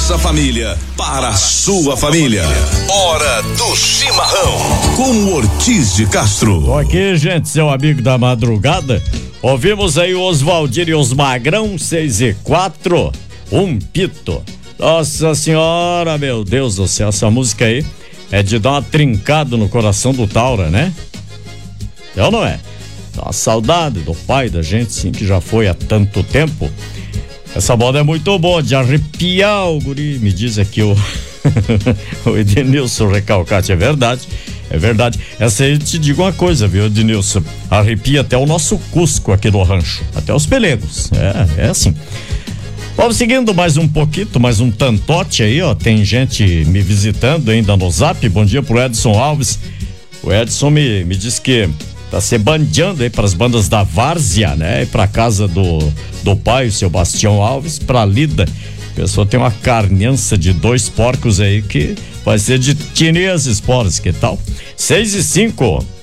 nossa família, para a sua família. Hora do Chimarrão, com o Ortiz de Castro. Tô aqui, gente, seu amigo da madrugada. Ouvimos aí o Oswaldir e os Magrão, 6:04, um pito. Nossa senhora, meu Deus do céu, essa música aí é de dar uma trincada no coração do Taura, né? Eu não é? Dá uma saudade do pai da gente, sim, que já foi há tanto tempo. Essa moda é muito boa, de arrepiar o guri, me diz aqui o Edenilson Recalcate, é verdade. Essa aí, te digo uma coisa, viu, Edenilson? Arrepia até o nosso Cusco aqui no rancho, até os pelegos, é assim. Vamos seguindo mais um pouquinho, mais um tantote aí, ó, tem gente me visitando ainda no Zap. Bom dia pro Edson Alves. O Edson me disse que tá se bandeando aí pras bandas da Várzea, né? E pra casa do pai, o seu Bastião Alves, pra Lida. A pessoa tem uma carniça de 2 porcos aí que vai ser de chinês esporas, que tal? 6:05.